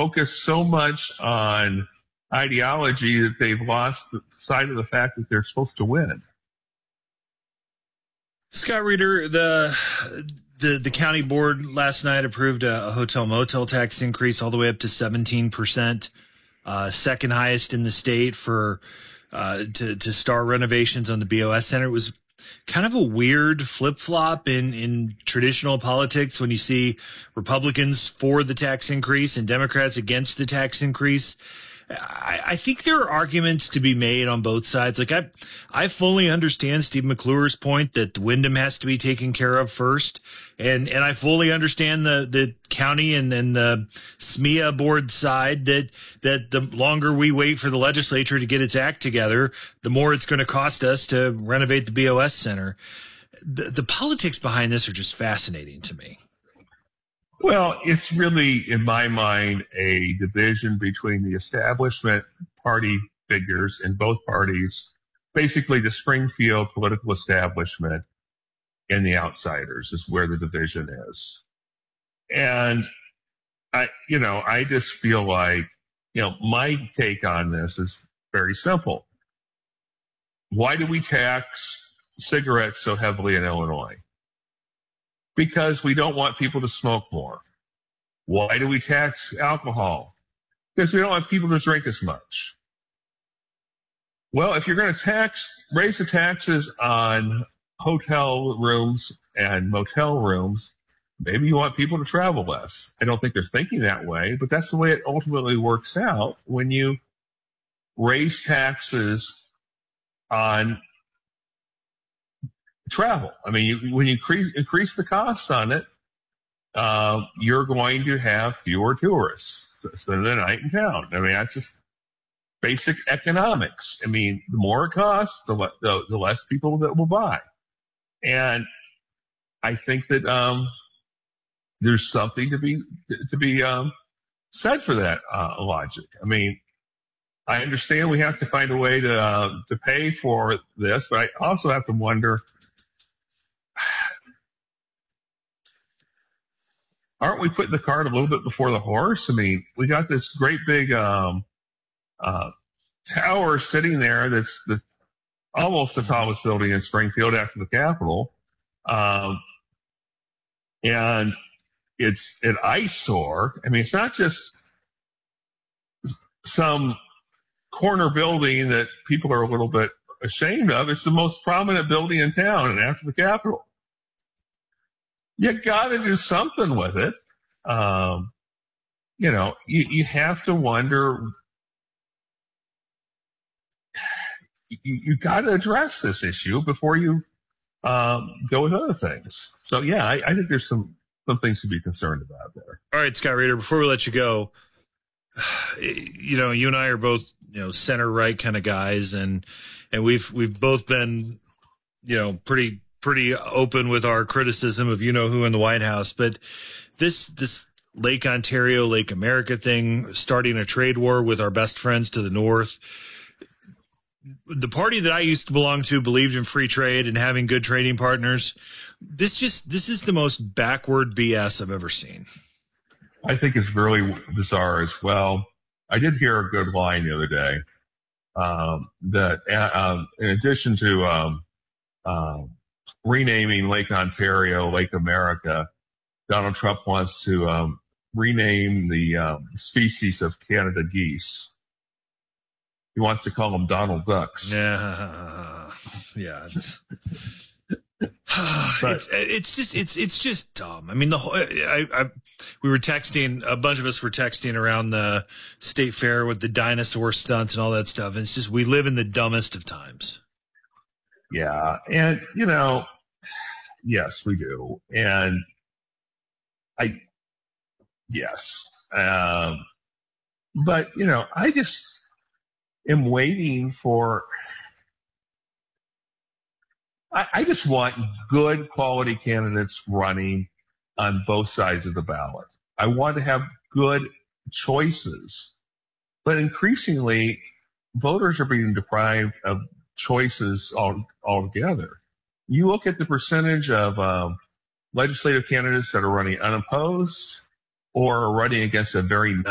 focus so much on ideology that they've lost the sight of the fact that they're supposed to win. Scott Reeder, the county board last night approved a hotel motel tax increase all the way up to 17%, second highest in the state for to start renovations on the BOS Center. It was kind of a weird flip-flop in traditional politics when you see Republicans for the tax increase and Democrats against the tax increase. I think there are arguments to be made on both sides. Like I fully understand Steve McClure's point that Windham has to be taken care of first. And I fully understand the county and then the SMEA board side that the longer we wait for the legislature to get its act together, the more it's going to cost us to renovate the BOS Center. The politics behind this are just fascinating to me. Well, it's really, in my mind, a division between the establishment party figures in both parties, basically the Springfield political establishment and the outsiders is where the division is. And I just feel like, my take on this is very simple. Why do we tax cigarettes so heavily in Illinois? Because we don't want people to smoke more. Why do we tax alcohol? Because we don't want people to drink as much. Well, if you're going to raise the taxes on hotel rooms and motel rooms, maybe you want people to travel less. I don't think they're thinking that way, but that's the way it ultimately works out when you raise taxes on travel. I mean, when you increase the costs on it, you're going to have fewer tourists spend the night in town. I mean, that's just basic economics. I mean, the more it costs, the less people that will buy. And I think that there's something to be said for that logic. I mean, I understand we have to find a way to pay for this, but I also have to wonder, aren't we putting the cart a little bit before the horse? I mean, we got this great big tower sitting there that's almost the tallest building in Springfield after the Capitol. And it's an eyesore. I mean, it's not just some corner building that people are a little bit ashamed of. It's the most prominent building in town and after the Capitol. You got to do something with it. You have to wonder. You got to address this issue before you go with other things. So, yeah, I think there's some things to be concerned about there. All right, Scott Reeder, before we let you go, you and I are both, center right kind of guys, and we've both been, pretty open with our criticism of who in the White House. But this Lake Ontario, Lake America thing, starting a trade war with our best friends to the north. The party that I used to belong to believed in free trade and having good trading partners. This is the most backward BS I've ever seen. I think it's really bizarre as well. I did hear a good line the other day that in addition to renaming Lake Ontario Lake America, Donald Trump wants to rename the species of Canada geese. He wants to call them Donald Ducks. Yeah. It's just dumb. I mean, we were texting, a bunch of us were texting around the state fair with the dinosaur stunts and all that stuff. And it's just, we live in the dumbest of times. Yeah. And, yes, we do. And yes. But, I just am waiting for, I just want good quality candidates running on both sides of the ballot. I want to have good choices, but increasingly voters are being deprived of choices altogether. You look at the percentage of legislative candidates that are running unopposed or are running against a very